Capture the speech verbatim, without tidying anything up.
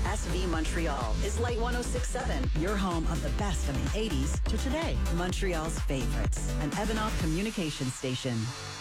S V Montreal is Light one oh six point seven, your home of the best from the eighties to today. Montreal's favorites, an Evanoff communication station.